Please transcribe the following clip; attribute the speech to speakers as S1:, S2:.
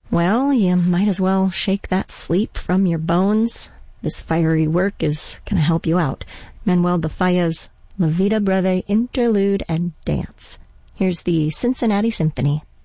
S1: Well, you might as well shake that sleep from your bones. This fiery work is going to help you out. Manuel de Falla's La Vida Breve Interlude and Dance. Here's the Cincinnati Symphony.